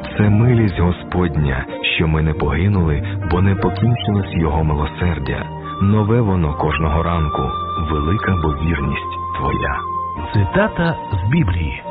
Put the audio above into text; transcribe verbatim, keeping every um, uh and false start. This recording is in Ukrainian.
Це милість Господня, що ми не погинули, бо не покінчилось Його милосердя. Нове воно кожного ранку, велика бо вірність Твоя. Цитата з Біблії.